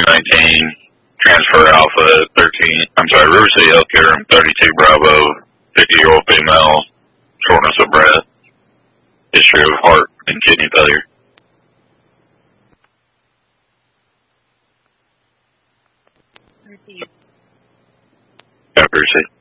19, transfer Alpha 13, River City Healthcare, 32 Bravo, 50-year-old female, shortness of breath, history of heart and kidney failure. Received. River City.